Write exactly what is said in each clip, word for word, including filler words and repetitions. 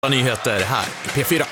Nyheter här i P fyra.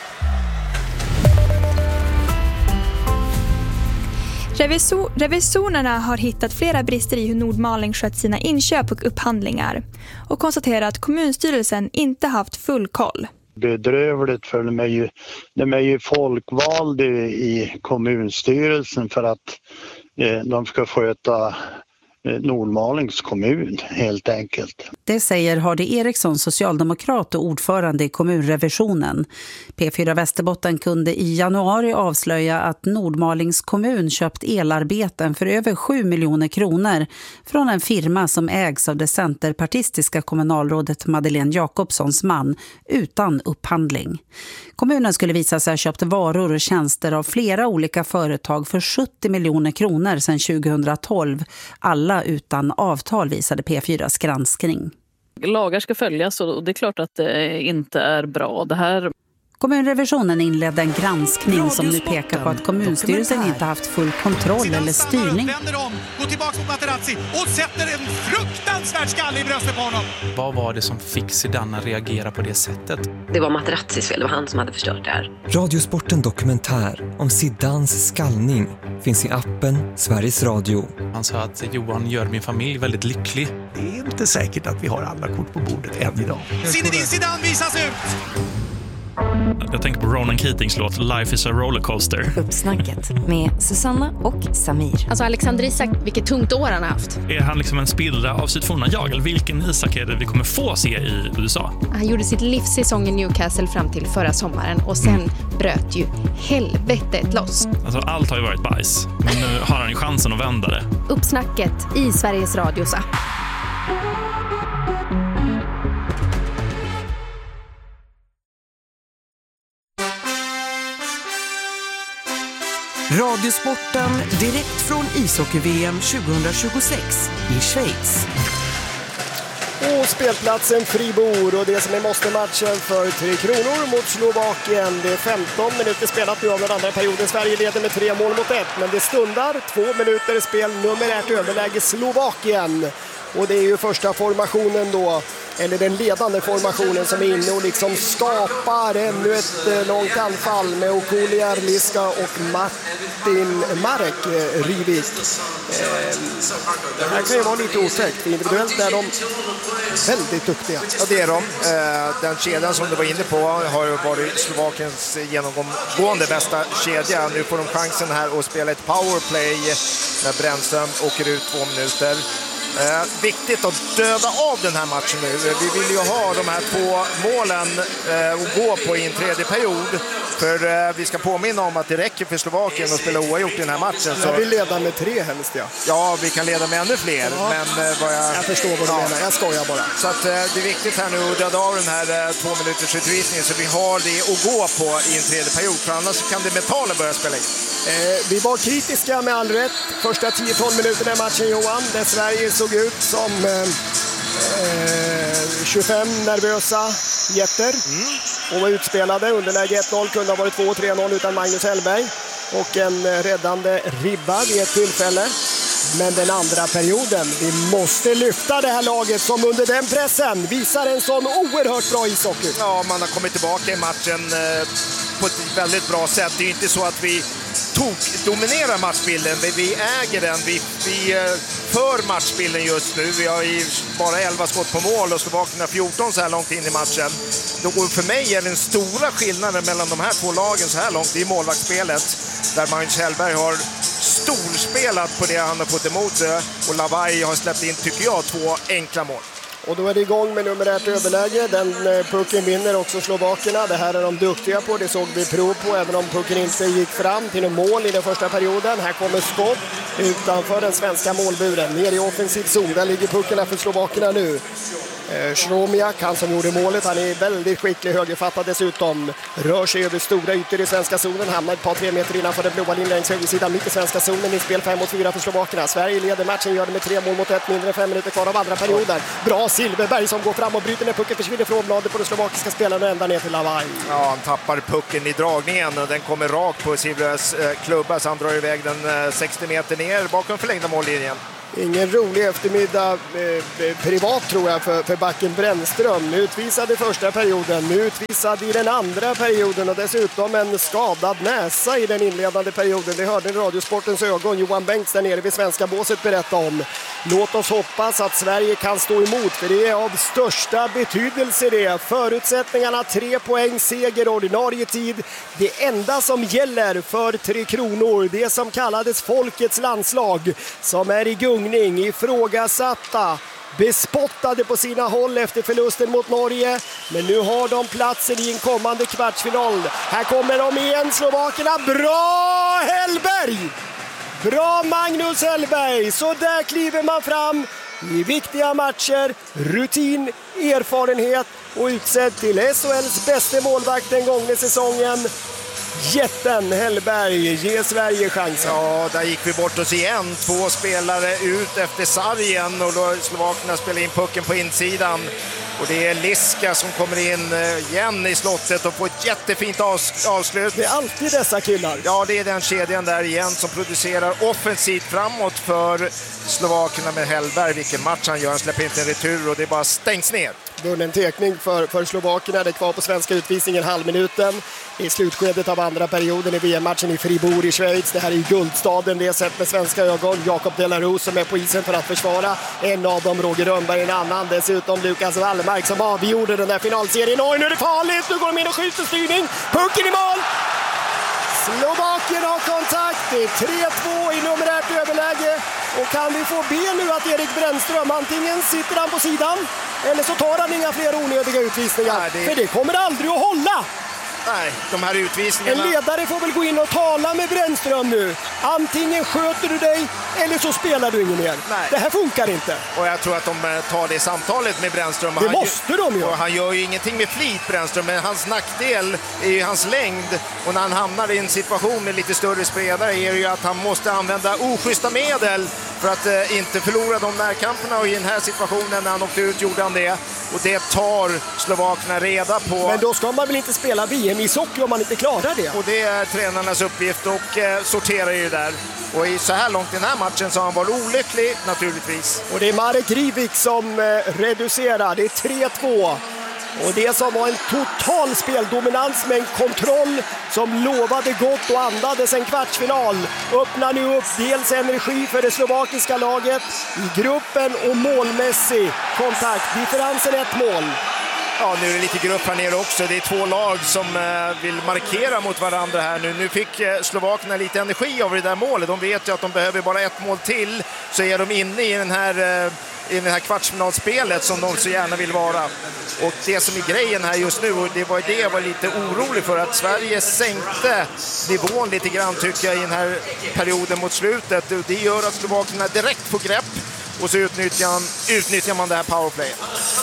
Revisor, revisorerna har hittat flera brister i hur Nordmaling skött sina inköp och upphandlingar och konstaterar att kommunstyrelsen inte haft full koll. Bedrövligt för de är ju, de är ju folkvalda i kommunstyrelsen för att eh, de ska sköta Nordmalings kommun helt enkelt. Det säger Hardy Eriksson, socialdemokrat och ordförande i kommunrevisionen. P fyra Västerbotten kunde i januari avslöja att Nordmalings kommun köpt elarbeten för över sju miljoner kronor från en firma som ägs av det centerpartistiska kommunalrådet Madeleine Jakobssons man utan upphandling. Kommunen skulle visa sig ha köpt varor och tjänster av flera olika företag för sjuttio miljoner kronor sedan tjugohundratolv. Alla utan avtal, visade P fyras granskning. Lagar ska följas och det är klart att det inte är bra. Det här... Kommunrevisionen inledde en granskning som nu pekar på att kommunstyrelsen inte haft full kontroll eller styrning. Vänder om, går tillbaka mot Materazzi och sätter en fruktansvärd skalle i bröstet på honom. Vad var det som fick Zidane att reagera på det sättet? Det var Materazzis fel, det var han som hade förstört det här. Radiosporten dokumentär om Zidanes skallning finns i appen Sveriges Radio. Han sa att Johan gör min familj väldigt lycklig. Det är inte säkert att vi har alla kort på bordet än idag. Zinedine Zidane visas ut! Jag tänker på Ronan Keatings låt Life is a rollercoaster. Uppsnacket med Susanna och Samir. Alltså Alexander Isak, vilket tungt år han har haft. Är han liksom en spillra av sitt forna jag? Eller vilken Isak är det vi kommer få se i U S A? Han gjorde sitt livssäsong i Newcastle fram till förra sommaren. Och sen mm. bröt ju helvetet loss. Alltså allt har ju varit bajs. Men nu har han ju chansen att vända det. Uppsnacket i Sveriges Radios app. Radiosporten direkt från ishockey-V M tjugohundratjugosex i Schweiz. Och spelplatsen Fribourg och det som är måste-matchen för Tre Kronor mot Slovakien. Det är femton minuter spelat nu av den andra perioden. Sverige leder med tre mål mot ett, men det stundar två minuter spel, nummer ett överläge Slovakien. Och det är ju första formationen då, eller den ledande formationen som är inne och liksom skapar ännu ett långt anfall med Okoli Arliska och Martin Marek eh, Rivik. Eh, det här kan ju vara lite otäckt. Individuellt är de väldigt duktiga. Ja, det är de. Eh, den kedjan som du var inne på har varit Slovakiens genomgående bästa kedja. Nu får de chansen här att spela ett powerplay när Brännström åker ut två minuter. Eh, viktigt att döda av den här matchen nu. Vi vill ju ha de här två målen eh, att gå på i en tredje period. För eh, vi ska påminna om att det räcker för Slovakien att spela oavgjort i den här matchen. Så... Jag vill leda med tre helst, ja. Ja, vi kan leda med ännu fler. Ja. Men, eh, vad jag... jag förstår vad du ja. menar, jag skojar bara. Så att, eh, det är viktigt här nu att döda av den här eh, två minuters utvisningen. Så vi har det att gå på i en tredje period. För annars kan det metalen börja spela in. Eh, vi var kritiska med all rätt. Första tio tolv minuterna i matchen, Johan, där Sverige såg ut som eh, eh, tjugofem nervösa jätter. Mm. Och var utspelade. Underläge ett noll kunde ha varit två tre noll utan Magnus Hellberg. Och en räddande ribba vid ett tillfälle. Men den andra perioden, vi måste lyfta det här laget som under den pressen visar en sån oerhört bra ishockey. Ja, man har kommit tillbaka i matchen eh, på ett väldigt bra sätt. Det är ju inte så att vi tog, dominerar matchbilden, vi äger den, vi, vi eh, för matchbilden just nu. Vi har ju bara elva skott på mål och Slovakien har fjorton så här långt in i matchen. Då, för mig är den stora skillnaden mellan de här två lagen så här långt i målvaktsspelet, där Magnus Hellberg har storspelat på det han har fått emot sig och Lavaj har släppt in, tycker jag, två enkla mål. Och då är det igång med nummer ett överläge. Den pucken vinner också Slovakerna. Det här är de duktiga på, det såg vi prov på, även om pucken inte gick fram till någon mål i den första perioden. Här kommer skott utanför den svenska målburen. Ner i offensiv zon, där ligger pucken här för Slovakerna nu. Eh, Shromiak, han som gjorde målet, han är väldigt skicklig, högerfattad dessutom. Rör sig över stora ytor i svenska zonen, hamnar ett par tre meter innanför den blåa linjen längs högersidan, mitt i svenska zonen, i spel fem mot fyra för Slovakerna. Sverige leder matchen, gör det med tre mål mot ett, mindre än fem minuter kvar av andra perioden. Bra Silverberg som går fram och bryter när pucken försvinner från bladet på den slovakiska spelaren och ända ner till Lavaj. Ja, han tappar pucken i dragningen och den kommer rakt på Silvers eh, klubba, så han drar iväg den eh, sextio meter ner bakom förlängda mållinjen. Ingen rolig eftermiddag eh, privat tror jag för, för backen Brännström. Utvisad i första perioden, nu utvisad i den andra perioden och dessutom en skadad näsa i den inledande perioden. Det hörde Radiosportens ögon Johan Bengts där nere vid svenska båset berätta om. Låt oss hoppas att Sverige kan stå emot, för det är av största betydelse det. Förutsättningarna tre poäng, seger, ordinarie tid. Det enda som gäller för Tre Kronor, det som kallades folkets landslag, som är i gungning, ifrågasatta, bespottade på sina håll efter förlusten mot Norge. Men nu har de platsen i en kommande kvartsfinal. Här kommer de igen, slovakerna. Bra Hellberg! Bra Magnus Hellberg! Så där kliver man fram i viktiga matcher. Rutin, erfarenhet och utsedd till S H L:s bästa målvakt den gångna säsongen. Jätten Hellberg ger Sverige chansen. Ja, där gick vi bort oss igen. Två spelare ut efter sargen och då slovakerna spelar in pucken på insidan. Och det är Liska som kommer in igen i slottet och får ett jättefint avslut. Det är alltid dessa killar. Ja, det är den kedjan där igen som producerar offensivt framåt för slovakerna med Hellberg. Vilken match han gör, han släpper inte en retur och det bara stängs ner. Vunnen tekning för, för slovakerna, det är kvar på svenska utvisningen halvminuten. I slutskedet av andra perioden i V M-matchen i Fribourg i Schweiz. Det här är ju guldstaden, det är sett med svenska ögon. Jakob Delarose som är på isen för att försvara. En av dem, Roger Rönnberg, en annan. Dessutom Lukas Wallmark som avgjorde den här finalserien. Oj, nu är det farligt! Nu går de in och skjuter styrning. Pucken i mål! Slovakien har kontakt. Det är tre två i numerärt överläge. Och kan vi få be nu att Erik Brännström, antingen sitter han på sidan eller så tar han inga fler onödiga utvisningar. Nej, det... För det kommer aldrig att hålla. Nej, de här utvisningarna... En ledare får väl gå in och tala med Brännström nu. Antingen sköter du dig eller så spelar du ingen mer. Nej. Det här funkar inte. Och jag tror att de tar det samtalet med Brännström. Det han måste de ju. Och han gör ju ingenting med flit, Brännström, men hans nackdel är ju hans längd. Och när han hamnar i en situation med lite större spelare är det ju att han måste använda oschyssta medel för att eh, inte förlora de närkamperna. Och i den här situationen när han åkte ut gjorde han det. Och det tar slovakerna reda på. Men då ska man väl inte spela V M i socker om man inte klarar det? Och det är tränarnas uppgift och eh, sorterar ju där. Och i så här långt i den här matchen så har han varit olycklig naturligtvis. Och det är Marek Rivik som eh, reducerar. Det är tre två. Och det som var en total speldominans med en kontroll som lovade gott och andades en kvartsfinal öppnar nu upp dels energi för det slovakiska laget i gruppen och målmässig kontakt. Differensen ett mål. Ja, nu är det lite grupp här nere också. Det är två lag som eh, vill markera mot varandra här nu. Nu fick eh, slovakerna lite energi av det där målet. De vet ju att de behöver bara ett mål till så är de inne i den här... Eh, i det här kvartsfinalspelet som de så gärna vill vara. Och det som är grejen här just nu, och det var det jag var lite orolig för, att Sverige sänkte nivån lite grann tycker jag i den här perioden mot slutet. Det gör att slovakerna direkt får grepp och så utnyttjar, utnyttjar man det här powerplayet.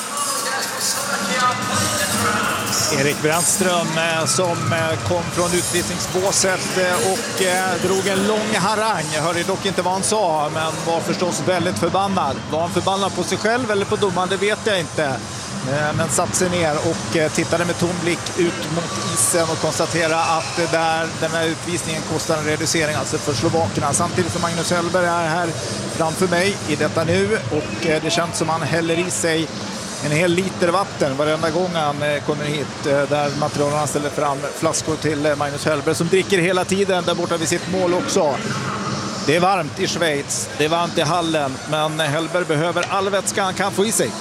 Erik Brännström som kom från utvisningsbåset och drog en lång harang. Jag hörde dock inte vad han sa, men var förstås väldigt förbannad. Var han förbannad på sig själv eller på domaren, det vet jag inte. Men satt sig ner och tittade med tom blick ut mot isen och konstaterade att det där, den här utvisningen kostar en reducering alltså för slovakerna. Samtidigt som Magnus Hellberg är här framför mig i detta nu och det känns som han häller i sig en hel liter vatten varenda gång han kommer hit, där materialarna ställer fram flaskor till Magnus Hellberg som dricker hela tiden där borta vid sitt mål också. Det är varmt i Schweiz, det är varmt i hallen, men Hellberg behöver all vätska han kan få i sig.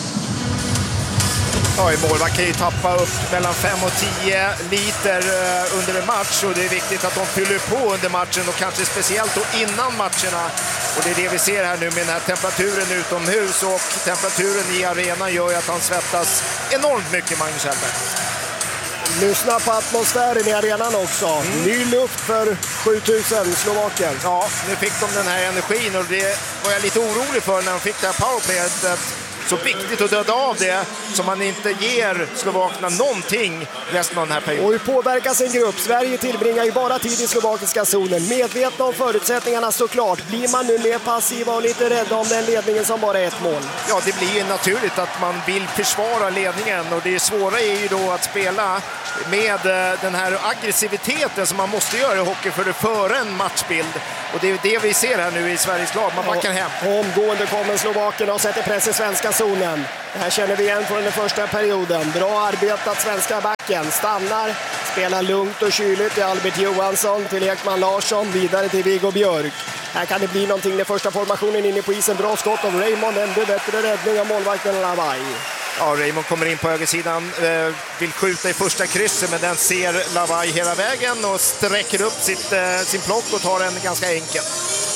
Ja, i målvakt kan ju tappa upp mellan fem och tio liter under en match och det är viktigt att de fyller på under matchen och kanske speciellt då innan matcherna. Och det är det vi ser här nu med den här temperaturen utomhus och temperaturen i arenan gör ju att han svettas enormt mycket, Magnus Hellberg. Lyssna på atmosfären i arenan också. Mm. Ny luft för sjutusen slovaker. Ja, nu fick de den här energin och det var jag lite orolig för när de fick det här powerplayet. Så viktigt att döda av det så man inte ger slovakerna någonting resten av den här perioden. Och hur påverkas en grupp? Sverige tillbringar ju bara tid i slovakiska zonen. Medvetna om förutsättningarna såklart. Blir man nu mer passiva och lite rädda om den ledningen som bara är ett mål? Ja, det blir ju naturligt att man vill försvara ledningen och det svåra är ju då att spela med den här aggressiviteten som man måste göra i hockey för att föra en matchbild. Och det är det vi ser här nu i Sveriges lag. Man backar hem. Omgående kommer Slovakerna och sätter press i svenska zonen. Det här känner vi igen från den första perioden. Bra arbetat svenska backen. Stannar, spelar lugnt och kyligt till Albert Johansson, till Ekman Larsson, vidare till Viggo Björk. Här kan det bli någonting. Den första formationen inne på isen. Bra skott av Raymond. Ändå bättre räddning av målvakten Lavaj. Ja, Raymond kommer in på högersidan, eh, vill skjuta i första krysset, men den ser Lavaj hela vägen och sträcker upp sitt, eh, sin plock och tar den ganska enkelt.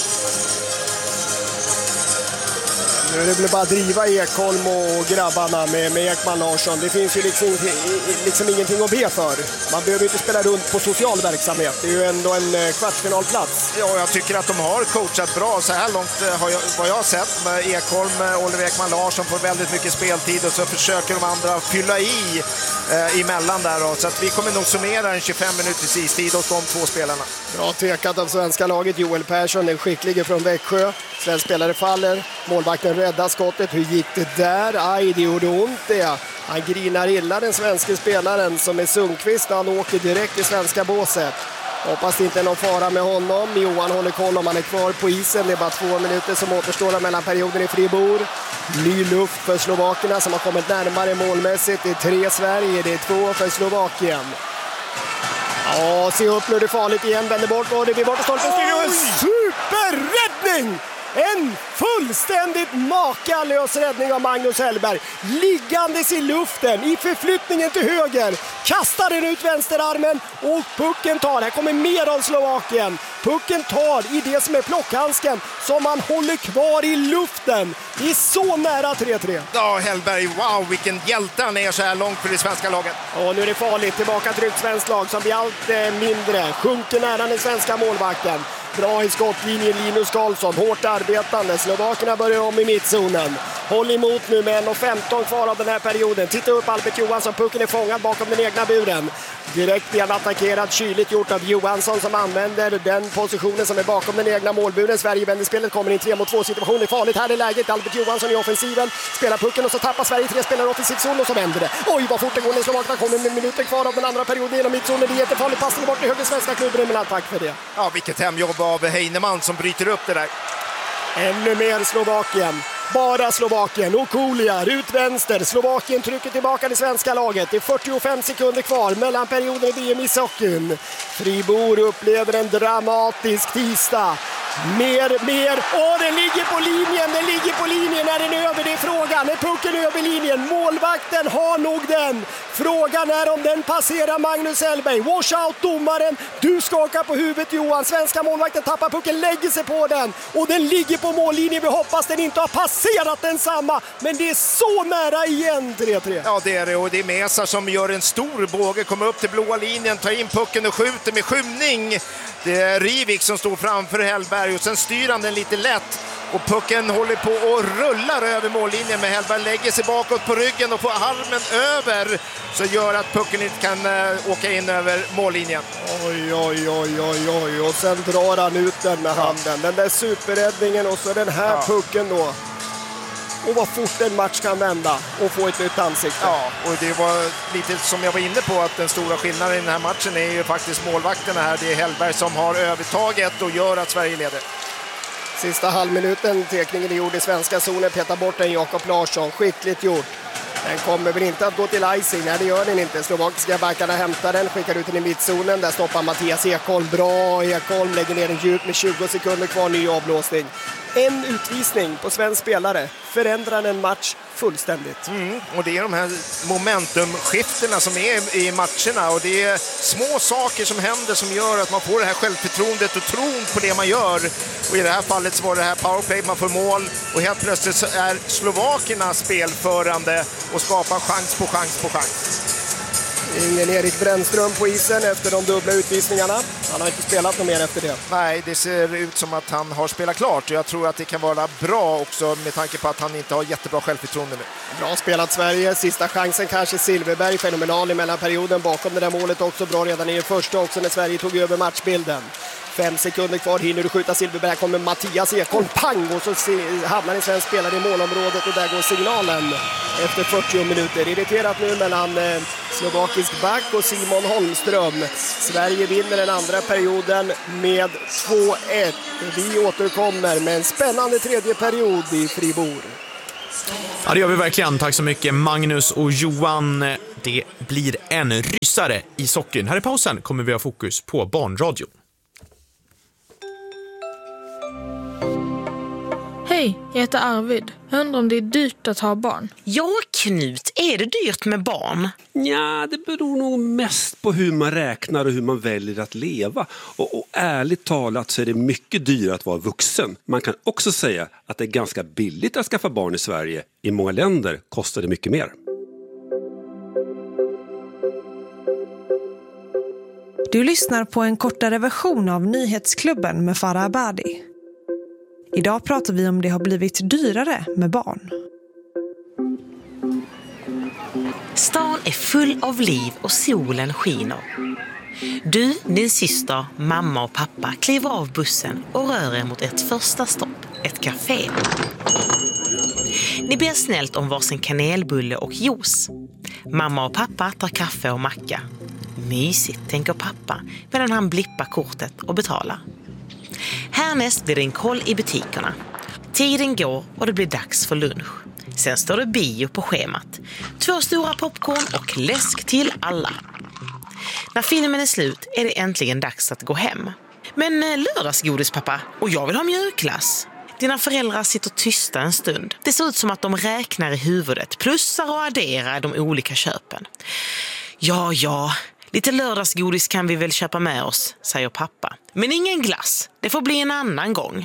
Nu är det väl bara att driva Ekholm och grabbarna med, med Ekman Larsson. Det finns ju liksom, liksom ingenting att be för. Man behöver inte spela runt på social verksamhet. Det är ju ändå en kvartsfinalplats. Ja, jag tycker att de har coachat bra. Så här långt har jag, vad jag har sett med Ekholm, Oliver Ekman Larsson får väldigt mycket speltid och så försöker de andra fylla i eh, emellan där. Då. Så att vi kommer nog summera en tjugofem minuters istid hos de två spelarna. Bra tekat av svenska laget. Joel Persson, den skicklige från Växjö. Svensk spelare faller. Målvakten räddar skottet. Hur gick det där? Aj, det gjorde ont det. Han grinar illa, den svenska spelaren som är Sundqvist. Han åker direkt i svenska båset. Hoppas det inte är någon fara med honom. Johan håller koll om han är kvar på isen. Det är bara två minuter som återstår mellan perioden i Fribourg. Ny luft för Slovakerna som har kommit närmare målmässigt. Det är tre Sverige, det är två för Slovakien. Ja, se upp nu, det är farligt igen. Vänder bort och det blir bort och stolpen. Superräddning! En fullständigt makalös räddning av Magnus Hellberg. Liggandes i luften, i förflyttningen till höger. Kastar den ut vänsterarmen och pucken tar. Här kommer mer av Slovakien. Pucken tar i det som är plockhandsken som man håller kvar i luften. Det är så nära tre tre. Ja, Hellberg, wow, vilken hjälte han är så här långt för det svenska laget. Och nu är det farligt. Tillbaka till ett svenskt lag som blir allt mindre. Sjunker nära den svenska målvakten. Bra i skottlinjen Linus Karlsson, hårt arbetande. Slovakerna börjar om i mittzonen. Håll emot nu med en och femton kvar av den här perioden. Titta upp Albert Johansson, pucken är fångad bakom den egna buren. Direkt blir han attackerad, kyligt gjort av Johansson som använder den positionen som är bakom den egna målburen. Sverige vänder spelet, kommer in tre mot två situation. Det är farligt, här är läget. Albert Johansson i offensiven, spelar pucken och så tappar Sverige tre spelare offensiv zon och så vänder det. Oj, vad fort det går när Slovakerna kommer med minuter kvar av den andra perioden genom mittzonen. Det är jättefarligt, passning bort i höger svenska klubben, men tack för det. Ja, vilket hemjobb av Heinemann som bryter upp det där. Ännu mer Slovakien. Bara Slovakien. Okulia ut vänster. Slovakien trycker tillbaka det svenska laget. Det är fyrtiofem sekunder kvar mellan perioden i V M ishockeyn. Fribourg upplever en dramatisk tisdag. Mer, mer. Åh, den ligger på linjen. Den ligger på linjen. Är den över? Det är frågan. Är pucken över linjen? Målvakten har nog den. Frågan är om den passerar Magnus Hellberg. Washout domaren. Du skakar på huvudet, Johan. Svenska målvakten tappar pucken, lägger sig på den. Och den ligger på mållinjen. Vi hoppas den inte har passerat den samma. Men det är så nära igen, tre tre. Ja, det är det. Och det är Mesar som gör en stor båge. Kommer upp till blåa linjen, tar in pucken och skjuter med skymning. Det är Rivik som står framför Hellberg och sen styr han den lite lätt. Och pucken håller på och rullar över mållinjen, men Hellberg lägger sig bakåt på ryggen och får armen över. Så gör att pucken inte kan uh, åka in över mållinjen. Oj, oj, oj, oj, oj. Och sen drar han ut den med handen. Den där superräddningen och så den här ja. pucken då. Och vad fort en match kan vända och få ett nytt ansikte. Ja, och det var lite som jag var inne på att den stora skillnaden i den här matchen är ju faktiskt målvakterna här. Det är Hellberg som har övertaget och gör att Sverige leder. Sista halvminuten, tekningen är gjord i svenska zonen, petar bort en Jakob Larsson, skickligt gjort. Den kommer väl inte att gå till icing, nej det gör den inte. Slovakiska backarna hämtar den, skickar ut den i mittzonen, där stoppar Mattias Ekholm. Bra, Ekholm lägger ner den djupt med tjugo sekunder kvar, ny avblåsning. En utvisning på svensk spelare förändrar en match fullständigt. Mm, och det är de här momentumskiftena som är i matcherna och det är små saker som händer som gör att man får det här självförtroendet och tron på det man gör. Och i det här fallet så var det här powerplay, man får mål och helt plötsligt så är Slovakerna spelförande och skapar chans på chans på chans. Ingen Erik Brännström på isen efter de dubbla utvisningarna. Han har inte spelat något mer efter det. Nej, det ser ut som att han har spelat klart. Jag tror att det kan vara bra också med tanke på att han inte har jättebra självförtroende nu. Bra spelat Sverige. Sista chansen kanske Silverberg. Fenomenal i mellanperioden. Bakom det där målet också bra redan i den första också när Sverige tog över matchbilden. Fem sekunder kvar, hinner du skjuta Silverberg. Här kommer Mattias Ekholm, pang! Och så hamnar en svensk spelare i målområdet och där går signalen efter fyrtio minuter. Irriterat nu mellan slovakisk back och Simon Holmström. Sverige vinner den andra perioden med två ett. Vi återkommer med en spännande tredje period i Fribourg. Ja, det gör vi verkligen. Tack så mycket Magnus och Johan. Det blir en rysare i socken. Här i pausen kommer vi ha fokus på barnradio. Hej, jag heter Arvid. Jag undrar om det är dyrt att ha barn. Ja, Knut, är det dyrt med barn? Ja, det beror nog mest på hur man räknar och hur man väljer att leva. Och, och ärligt talat så är det mycket dyrare att vara vuxen. Man kan också säga att det är ganska billigt att skaffa barn i Sverige. I många länder kostar det mycket mer. Du lyssnar på en kortare version av Nyhetsklubben med Farah Abadi. Idag pratar vi om det har blivit dyrare med barn. Stan är full av liv och solen skiner. Du, din syster, mamma och pappa kliver av bussen och rör er mot ett första stopp, ett café. Ni ber snällt om varsin kanelbulle och juice. Mamma och pappa tar kaffe och macka. Mysigt, tänker pappa medan han blippar kortet och betalar. Härnäst blir det en koll i butikerna. Tiden går och det blir dags för lunch. Sen står det bio på schemat. Två stora popcorn och läsk till alla. När filmen är slut är det äntligen dags att gå hem. Men lördagsgodis pappa, och jag vill ha mjukglass. Dina föräldrar sitter tysta en stund. Det ser ut som att de räknar i huvudet, plussar och adderar de olika köpen. Ja, ja, lite lördagsgodis kan vi väl köpa med oss, säger pappa. Men ingen glass, det får bli en annan gång.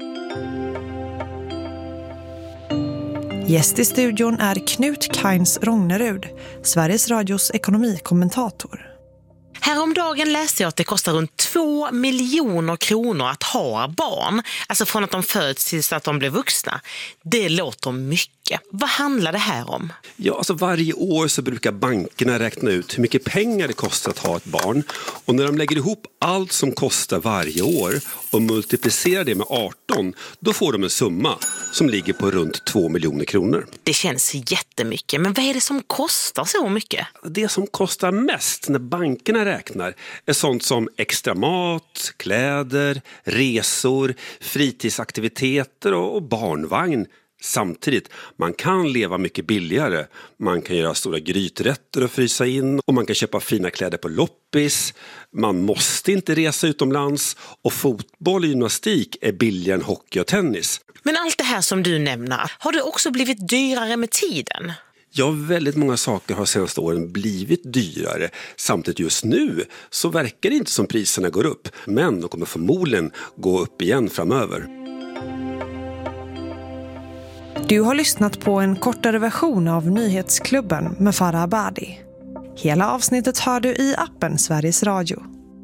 Gäst i studion är Knut Kains Rognerud, Sveriges Radios ekonomikommentator. Häromdagen läste jag att det kostar runt två miljoner kronor att ha barn. Alltså från att de föds tills att de blir vuxna. Det låter mycket. Vad handlar det här om? Ja, alltså varje år så brukar bankerna räkna ut hur mycket pengar det kostar att ha ett barn. Och när de lägger ihop allt som kostar varje år och multiplicerar det med arton, då får de en summa som ligger på runt två miljoner kronor. Det känns jättemycket, men vad är det som kostar så mycket? Det som kostar mest när bankerna räknar är sånt som extra mat, kläder, resor, fritidsaktiviteter och barnvagn. Samtidigt, man kan leva mycket billigare. Man kan göra stora gryträtter och frysa in. Och man kan köpa fina kläder på loppis. Man måste inte resa utomlands. Och fotboll och gymnastik är billigare än hockey och tennis. Men allt det här som du nämner, har det också blivit dyrare med tiden? Ja, väldigt många saker har senaste åren blivit dyrare. Samtidigt just nu så verkar det inte som priserna går upp. Men de kommer förmodligen gå upp igen framöver. Du har lyssnat på en kortare version av Nyhetsklubben med Farah Abadi. Hela avsnittet hör du i appen Sveriges Radio.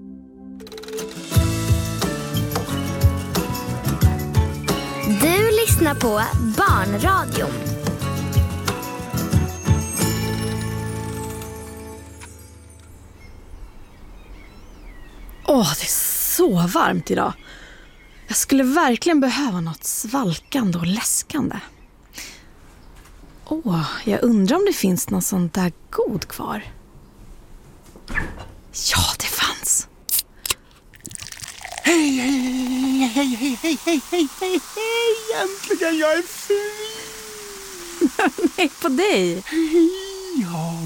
Du lyssnar på Barnradion. Åh, det är så varmt idag. Jag skulle verkligen behöva något svalkande och läskande. Åh, jag undrar om det finns någon sån där god kvar. Ja, det fanns. Hej, hej, hej, hej, hej, hej, hej, hej, hej, hej, äntligen, jag är fri. Nej, på dig. Ja.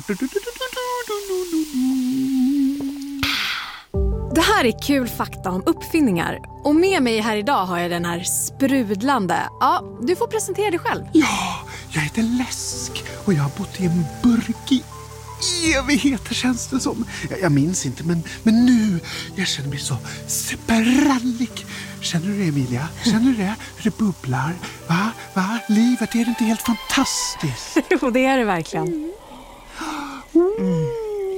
Det här är kul fakta om uppfinningar. Och med mig här idag har jag den här sprudlande. Ja, du får presentera dig själv. Ja, jag heter Läsk och jag har bott i en burk i evigheter känns det som. Jag, jag minns inte, men, men nu, jag känner mig så sprallig. Känner du det, Emilia? Känner du det? Hur det bubblar? Va? Va? Livet, är det inte helt fantastiskt? Jo, det är det verkligen. Mm.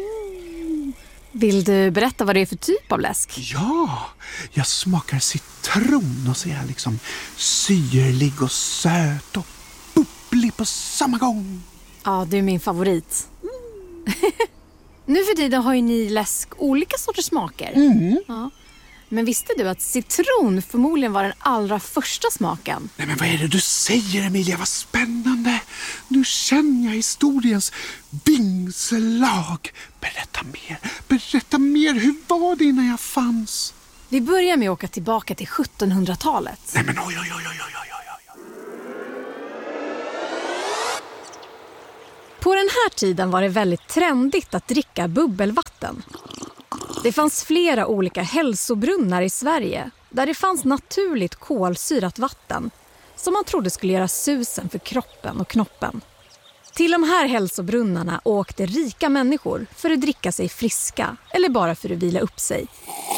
Vill du berätta vad det är för typ av läsk? Ja, jag smakar citron och så är jag liksom syrlig och söt och bubblig på samma gång. Ja, det är min favorit. Mm. Nu för tiden har ju ni läsk olika sorters smaker. Mm. Ja. Men visste du att citron förmodligen var den allra första smaken? Nej, men vad är det du säger, Emilia? Vad spännande! Nu känner jag historiens vingslag. Berätta mer, berätta mer. Hur var det innan jag fanns? Vi börjar med att åka tillbaka till sjuttonhundratalet. Nej, men oj, oj, oj, oj, oj, oj. På den här tiden var det väldigt trendigt att dricka bubbelvatten. Det fanns flera olika hälsobrunnar i Sverige där det fanns naturligt kolsyrat vatten som man trodde skulle göra susen för kroppen och knoppen. Till de här hälsobrunnarna åkte rika människor för att dricka sig friska eller bara för att vila upp sig.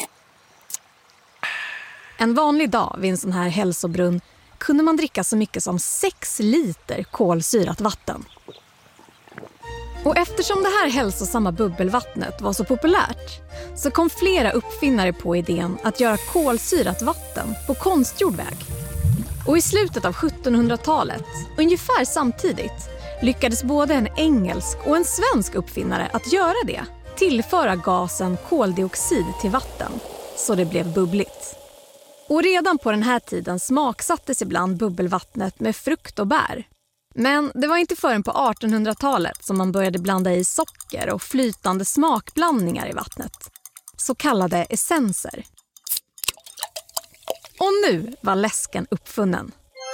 En vanlig dag vid en sån här hälsobrunn kunde man dricka så mycket som sex liter kolsyrat vatten. Och eftersom det här hälsosamma bubbelvattnet var så populärt så kom flera uppfinnare på idén att göra kolsyrat vatten på konstgjord väg. Och i slutet av sjuttonhundratalet, ungefär samtidigt, lyckades både en engelsk och en svensk uppfinnare att göra det. Tillföra gasen koldioxid till vatten så det blev bubbligt. Och redan på den här tiden smaksattes ibland bubbelvattnet med frukt och bär. Men det var inte förrän på artonhundratalet som man började blanda i socker och flytande smakblandningar i vattnet. Så kallade essenser. Och nu var läsken uppfunnen.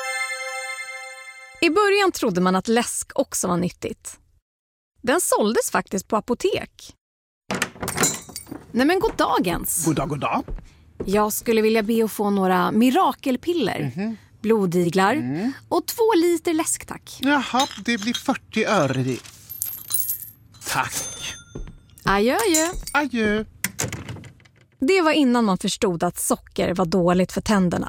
I början trodde man att läsk också var nyttigt. Den såldes faktiskt på apotek. Nej men god dagens. God dag, god dag. Jag skulle vilja be att få några mirakelpiller. Mm-hmm. Blodiglar mm. och två liter läsk, tack. Jaha, det blir fyrtio öre det. Tack. Adjö, adjö. Adjö. Det var innan man förstod att socker var dåligt för tänderna.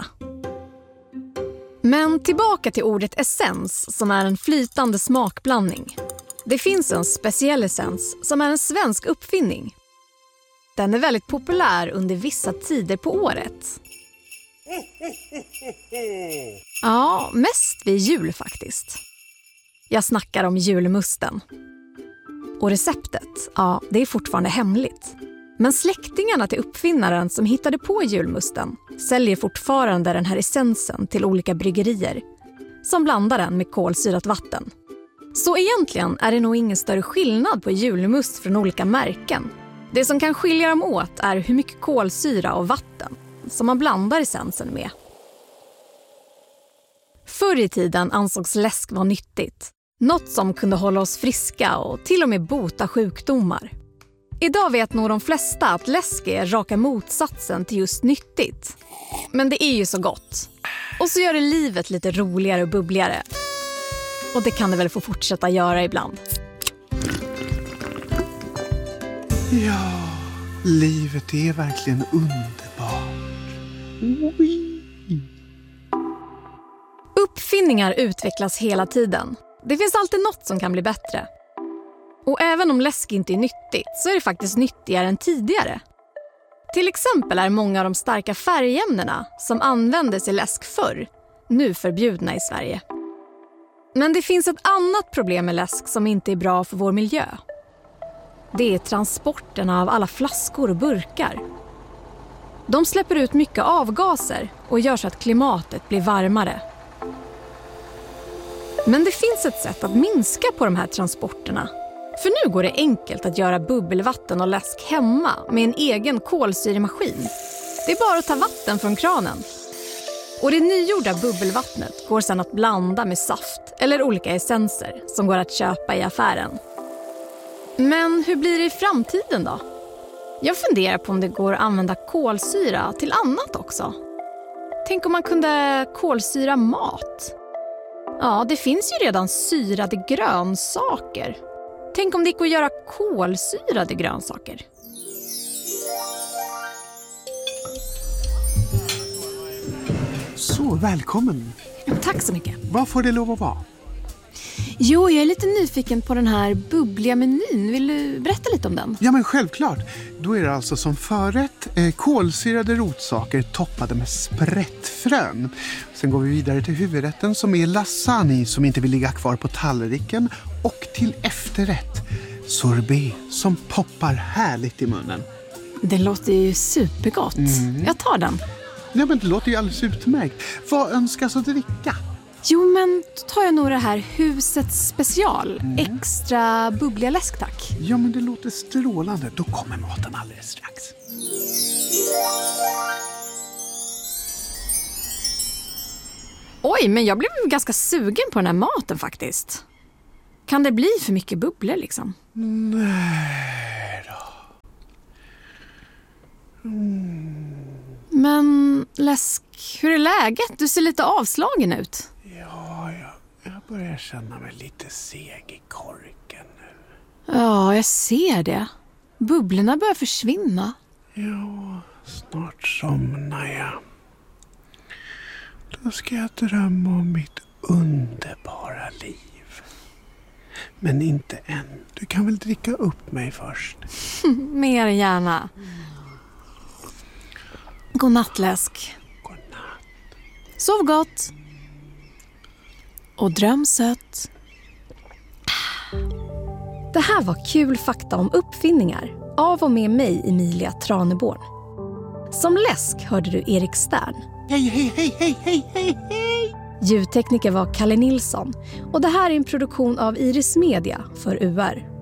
Men tillbaka till ordet essens som är en flytande smakblandning. Det finns en speciell essens som är en svensk uppfinning. Den är väldigt populär under vissa tider på året. Ja, mest vid jul faktiskt. Jag snackar om julmusten. Och receptet, ja, det är fortfarande hemligt. Men släktingarna till uppfinnaren som hittade på julmusten säljer fortfarande den här essensen till olika bryggerier som blandar den med kolsyrat vatten. Så egentligen är det nog ingen större skillnad på julmust från olika märken. Det som kan skilja dem åt är hur mycket kolsyra och vatten som man blandar essensen med. Förr i tiden ansågs läsk vara nyttigt. Något som kunde hålla oss friska och till och med bota sjukdomar. Idag vet nog de flesta att läsk är raka motsatsen till just nyttigt. Men det är ju så gott. Och så gör det livet lite roligare och bubbligare. Och det kan det väl få fortsätta göra ibland. Ja, livet är verkligen underbart. Oui. Uppfinningar utvecklas hela tiden. Det finns alltid något som kan bli bättre. Och även om läsk inte är nyttigt så är det faktiskt nyttigare än tidigare. Till exempel är många av de starka färgämnena som användes i läsk förr nu förbjudna i Sverige. Men det finns ett annat problem med läsk som inte är bra för vår miljö. Det är transporterna av alla flaskor och burkar. De släpper ut mycket avgaser och gör så att klimatet blir varmare. Men det finns ett sätt att minska på de här transporterna. För nu går det enkelt att göra bubbelvatten och läsk hemma med en egen kolsyremaskin. Det är bara att ta vatten från kranen. Och det nygjorda bubbelvattnet går sedan att blanda med saft eller olika essenser som går att köpa i affären. Men hur blir det i framtiden då? Jag funderar på om det går att använda kolsyra till annat också. Tänk om man kunde kolsyra mat. Ja, det finns ju redan syrade grönsaker. Tänk om det gick att göra kolsyrade grönsaker. Så, välkommen. Tack så mycket. Vad får det lov att vara? Jo, jag är lite nyfiken på den här bubbliga menyn. Vill du berätta lite om den? Ja, men självklart. Då är det alltså som förrätt eh, kolsyrade rotsaker toppade med sprättfrön. Sen går vi vidare till huvudrätten som är lasagne som inte vill ligga kvar på tallriken. Och till efterrätt sorbet som poppar härligt i munnen. Det låter ju supergott. Mm. Jag tar den. Ja, men det låter ju alldeles utmärkt. Vad önskas att dricka? Jo, men då tar jag nog det här husets special. Mm. Extra bubbliga läsk, tack. Ja, men det låter strålande. Då kommer maten alldeles strax. Oj, men jag blev ganska sugen på den här maten faktiskt. Kan det bli för mycket bubblor liksom? Nej då. Mm. Men läsk, hur är läget? Du ser lite avslagen ut. Ja, jag, jag börjar känna mig lite seg i korken nu. Ja, jag ser det. Bubblorna börjar försvinna. Ja, snart somnar jag. Då ska jag drömma om mitt underbara liv. Men inte än. Du kan väl dricka upp mig först? Mer gärna. God natt, läsk. God natt. Sov gott. Och dröm sött. Det här var kul fakta om uppfinningar av och med mig, Emilia Traneborn. Som läsk hörde du Erik Stern. Hej, hej, hej, hej, hej, hej, hej! Ljudtekniker var Kalle Nilsson. Och det här är en produktion av Iris Media för U R.